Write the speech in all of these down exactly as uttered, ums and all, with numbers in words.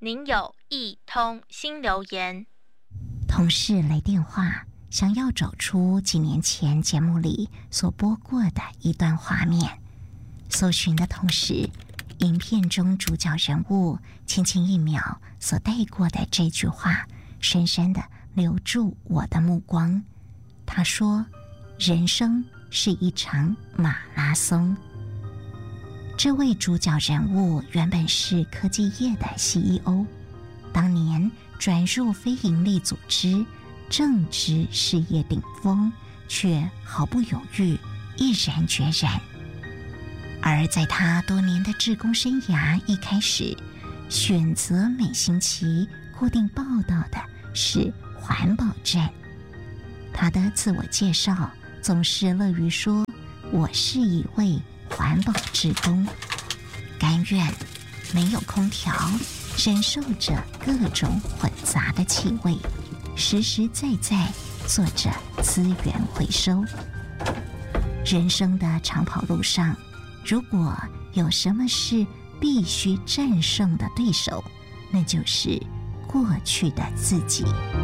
您有一通新留言。 同事来电话，想要找出几年前节目里所播过的一段画面。搜寻的同时，影片中主角人物轻轻一秒所带过的这句话，深深地留住我的目光。他说：人生是一场马拉松。这位主角人物原本是科技业的 C E O， 当年转入非营利组织，正值事业顶峰，却毫不犹豫，毅然决然。而在他多年的志工生涯一开始，选择每星期固定报道的是环保站。他的自我介绍总是乐于说：我是一位环保志工，甘愿没有空调，忍受着各种混杂的气味，实实在在做着资源回收。人生的长跑路上，如果有什么是必须战胜的对手，那就是过去的自己。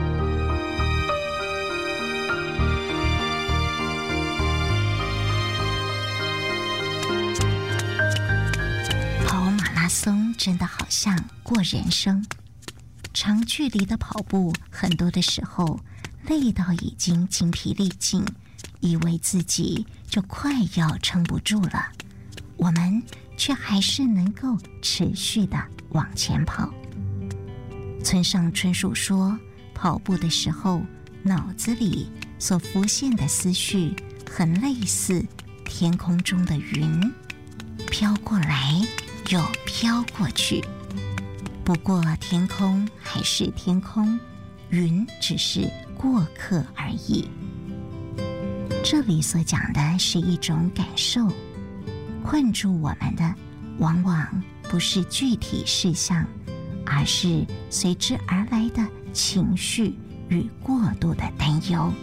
跑马拉松真的好像过人生，长距离的跑步，很多的时候累到已经精疲力尽，以为自己就快要撑不住了，我们却还是能够持续的往前跑。村上春树说，跑步的时候，脑子里所浮现的思绪很类似天空中的云，飘过来又飘过去。不过天空还是天空，云只是过客而已。这里所讲的是一种感受，困住我们的往往不是具体事项，而是随之而来的情绪与过度的担忧。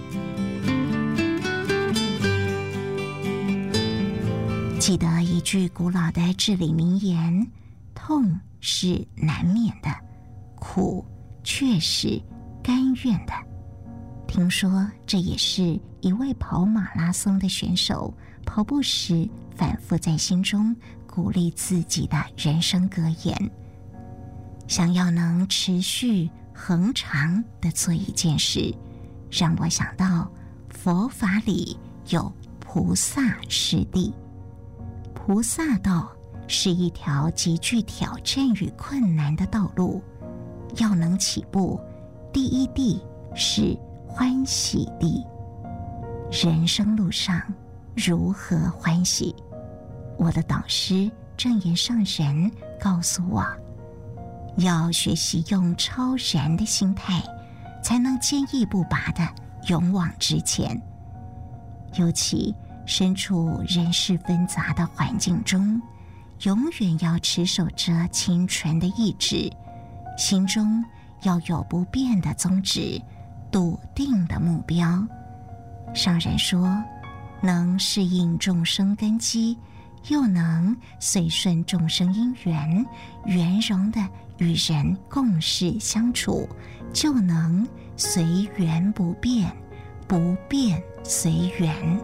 记得一句古老的至理名言：痛是难免的，苦却是甘愿的。听说这也是一位跑马拉松的选手跑步时反复在心中鼓励自己的人生格言。想要能持续恒长地做一件事，让我想到佛法里有菩萨师地。菩萨道是一条极具挑战与困难的道路，要能起步，第一地是欢喜地。人生路上如何欢喜？我的导师正言上人告诉我，要学习用超然的心态，才能坚毅不拔地勇往直前。尤其身处人事纷杂的环境中，永远要持守着清纯的意志，心中要有不变的宗旨，笃定的目标。上人说，能适应众生根基，又能随顺众生因缘，圆融的与人共事相处，就能随缘不变，不变随缘。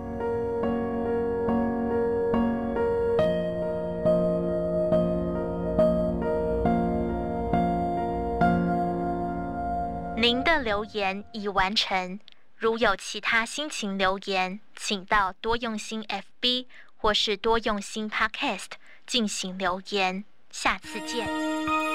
您的留言已完成，如有其他心情留言，请到多用心 F B 或是多用心 Podcast 进行留言。下次见。